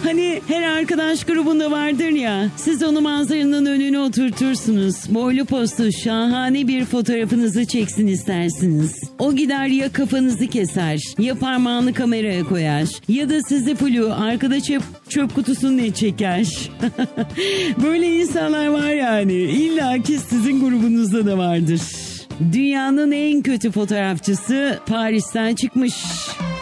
Hani her arkadaş grubunda vardır ya, siz onu manzaranın önüne oturtursunuz. Boylu postlu şahane bir fotoğrafınızı çeksin istersiniz. O gider ya kafanızı keser, ya parmağını kameraya koyar, ya da sizi flu arkada çöp kutusunun çeker. Böyle insanlar var yani. İlla ki sizin grubunuzda da vardır. Dünyanın en kötü fotoğrafçısı Paris'ten çıkmış.